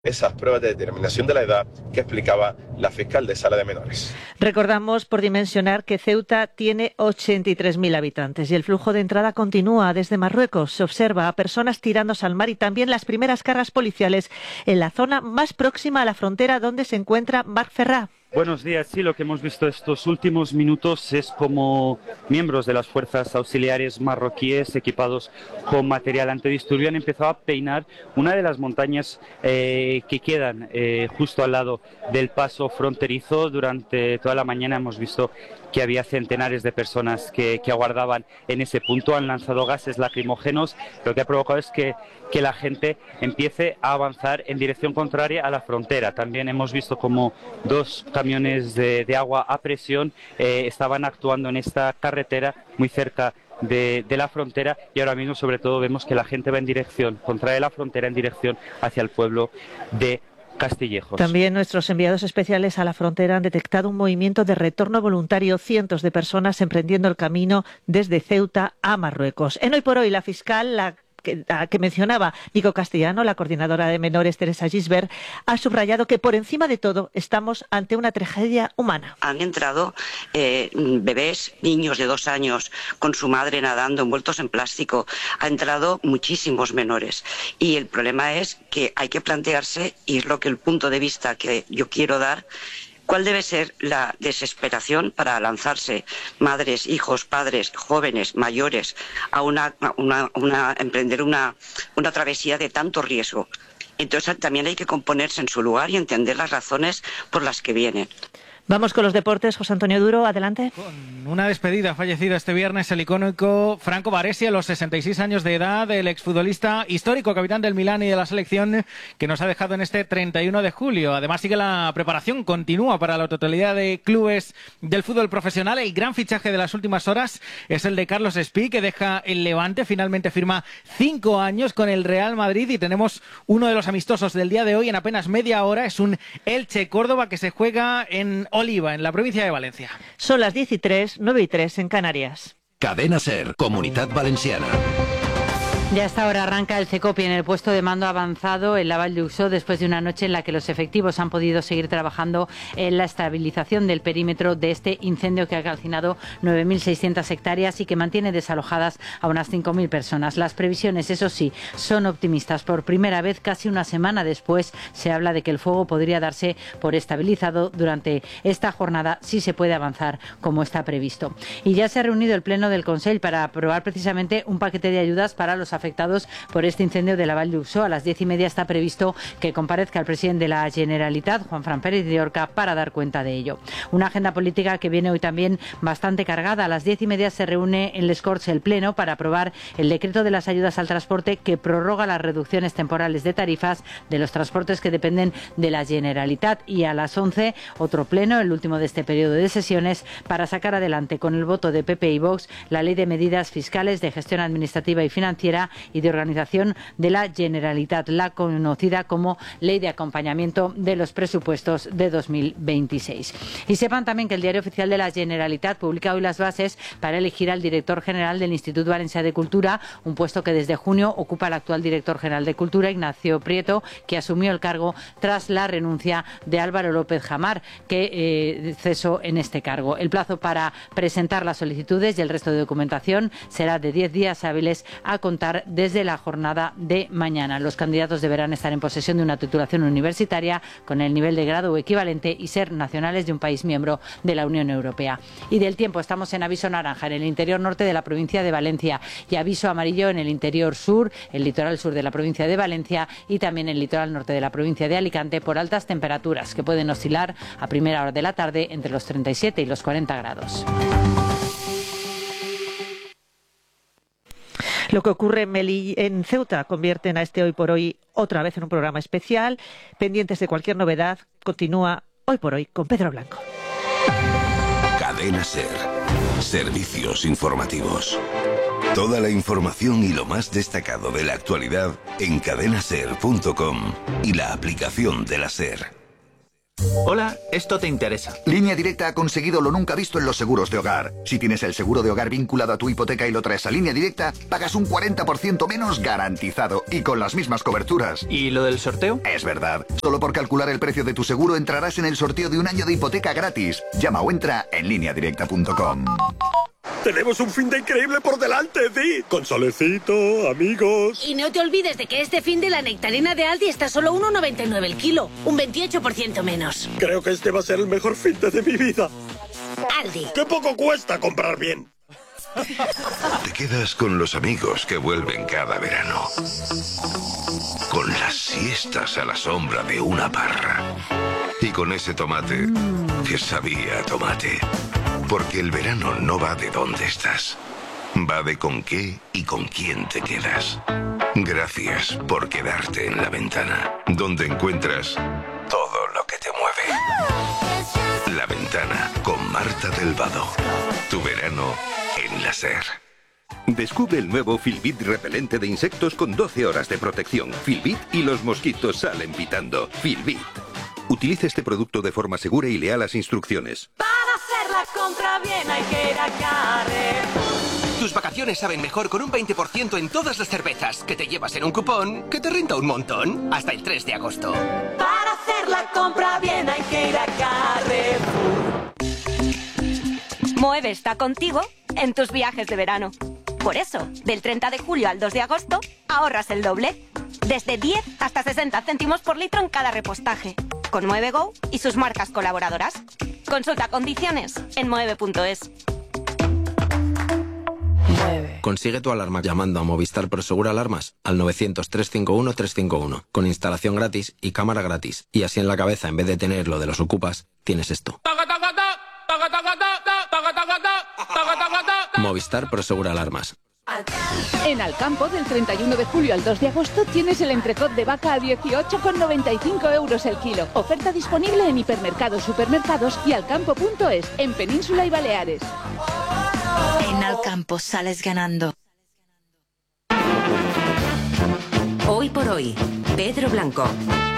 esas pruebas de determinación de la edad que explicaba la fiscal de Sala de Menores. Recordamos, por dimensionar, que Ceuta tiene 83.000 habitantes y el flujo de entrada continúa desde Marruecos. Se observa a personas tirándose al mar y también las primeras cargas policiales en la zona más próxima a la frontera donde se encuentra Marc Ferrà. Buenos días. Sí, lo que hemos visto estos últimos minutos es como miembros de las fuerzas auxiliares marroquíes equipados con material antidisturbio han empezado a peinar una de las montañas que quedan justo al lado del paso fronterizo. Durante toda la mañana hemos visto que había centenares de personas que aguardaban en ese punto. Han lanzado gases lacrimógenos. Lo que ha provocado es que la gente empiece a avanzar en dirección contraria a la frontera. También hemos visto como dos camiones de agua a presión estaban actuando en esta carretera muy cerca de la frontera, y ahora mismo sobre todo vemos que la gente va en dirección contraria a la frontera, en dirección hacia el pueblo de Castillejos. También nuestros enviados especiales a la frontera han detectado un movimiento de retorno voluntario, cientos de personas emprendiendo el camino desde Ceuta a Marruecos. En Hoy por Hoy, la fiscal, que mencionaba Nico Castellano, la coordinadora de menores Teresa Gisbert, ha subrayado que por encima de todo estamos ante una tragedia humana. Han entrado bebés, niños de 2 años con su madre nadando envueltos en plástico. Ha entrado muchísimos menores y el problema es que hay que plantearse, y es lo que el punto de vista que yo quiero dar, ¿cuál debe ser la desesperación para lanzarse madres, hijos, padres, jóvenes, mayores a emprender una travesía de tanto riesgo? Entonces también hay que ponerse en su lugar y entender las razones por las que vienen. Vamos con los deportes. José Antonio Duro, adelante. Con una despedida, fallecido este viernes el icónico Franco Baresi a los 66 años de edad, el exfutbolista histórico, capitán del Milán y de la selección, que nos ha dejado en este 31 de julio. Además sigue la preparación, continúa para la totalidad de clubes del fútbol profesional. El gran fichaje de las últimas horas es el de Carlos Espí, que deja el Levante, finalmente firma 5 años con el Real Madrid, y tenemos uno de los amistosos del día de hoy en apenas media hora. Es un Elche Córdoba que se juega en Oliva, en la provincia de Valencia. Son las 10:03, 9:03 en Canarias. Cadena SER, Comunitat Valenciana. Ya a esta hora arranca el CECOPI en el puesto de mando avanzado en la Vall d'Uixó, después de una noche en la que los efectivos han podido seguir trabajando en la estabilización del perímetro de este incendio que ha calcinado 9.600 hectáreas y que mantiene desalojadas a unas 5.000 personas. Las previsiones, eso sí, son optimistas. Por primera vez, casi una semana después, se habla de que el fuego podría darse por estabilizado durante esta jornada, si se puede avanzar como está previsto. Y ya se ha reunido el Pleno del Consell para aprobar precisamente un paquete de ayudas para los afectados por este incendio de la Vall d'Uixó. A las 10:30 está previsto que comparezca el presidente de la Generalitat, Juanfran Pérez de Orca, para dar cuenta de ello. Una agenda política que viene hoy también bastante cargada. A las 10:30 se reúne en Les Corts el Pleno para aprobar el decreto de las ayudas al transporte, que prorroga las reducciones temporales de tarifas de los transportes que dependen de la Generalitat. Y a las 11 otro Pleno, el último de este periodo de sesiones, para sacar adelante con el voto de PP y Vox la Ley de Medidas Fiscales, de Gestión Administrativa y Financiera y de Organización de la Generalitat, la conocida como Ley de Acompañamiento de los Presupuestos de 2026. Y sepan también que el Diario Oficial de la Generalitat publica hoy las bases para elegir al director general del Institut Valencià de Cultura, un puesto que desde junio ocupa el actual director general de Cultura, Ignacio Prieto, que asumió el cargo tras la renuncia de Álvaro López Jamar, que cesó en este cargo. El plazo para presentar las solicitudes y el resto de documentación será de 10 días hábiles a contar desde la jornada de mañana. Los candidatos deberán estar en posesión de una titulación universitaria con el nivel de grado o equivalente y ser nacionales de un país miembro de la Unión Europea. Y del tiempo, estamos en aviso naranja en el interior norte de la provincia de Valencia y aviso amarillo en el interior sur, el litoral sur de la provincia de Valencia y también el litoral norte de la provincia de Alicante, por altas temperaturas que pueden oscilar a primera hora de la tarde entre los 37 y los 40 grados. Lo que ocurre en Ceuta convierten a este Hoy por Hoy otra vez en un programa especial. Pendientes de cualquier novedad, continúa Hoy por Hoy con Pedro Blanco. Cadena SER. Servicios informativos. Toda la información y lo más destacado de la actualidad en cadenaser.com y la aplicación de la SER. Hola, esto te interesa. Línea Directa ha conseguido lo nunca visto en los seguros de hogar. Si tienes el seguro de hogar vinculado a tu hipoteca y lo traes a Línea Directa, pagas un 40% menos garantizado y con las mismas coberturas. ¿Y lo del sorteo? Es verdad. Solo por calcular el precio de tu seguro entrarás en el sorteo de un año de hipoteca gratis. Llama o entra en lineadirecta.com. Tenemos un fin de increíble por delante, Di. Con solecito, amigos. Y no te olvides de que este fin de la nectarina de Aldi está solo 1,99 el kilo. Un 28% menos. Creo que este va a ser el mejor fin de mi vida. Aldi. ¡Qué poco cuesta comprar bien! Te quedas con los amigos que vuelven cada verano. Con las siestas a la sombra de una parra. Y con ese tomate que sabía a tomate. Porque el verano no va de dónde estás. Va de con qué y con quién te quedas. Gracias por quedarte en La Ventana, donde encuentras todo lo que te mueve. La Ventana, con Marta del Vado. Tu verano en la SER. Descubre el nuevo Filbit repelente de insectos con 12 horas de protección. Filbit y los mosquitos salen pitando. Filbit. Utilice este producto de forma segura y lea las instrucciones. Para hacer la compra bien hay que ir a Carrefour. Tus vacaciones saben mejor con un 20% en todas las cervezas que te llevas en un cupón que te renta un montón hasta el 3 de agosto. Para hacer la compra bien hay que ir a Carrefour. Moeve está contigo en tus viajes de verano. Por eso, del 30 de julio al 2 de agosto, ahorras el doble. Desde 10 hasta 60 céntimos por litro en cada repostaje. Con Moeve Go y sus marcas colaboradoras. Consulta condiciones en moeve.es. Consigue tu alarma llamando a Movistar Prosegur Alarmas al 900-351-351 con instalación gratis y cámara gratis. Y así en la cabeza, en vez de tener lo de los ocupas, tienes esto. Movistar Prosegur Alarmas. En Alcampo, del 31 de julio al 2 de agosto, tienes el entrecot de vaca a 18,95 euros el kilo. Oferta disponible en hipermercados, supermercados y alcampo.es, en Península y Baleares. En Alcampo sales ganando. Hoy por hoy, Pedro Blanco.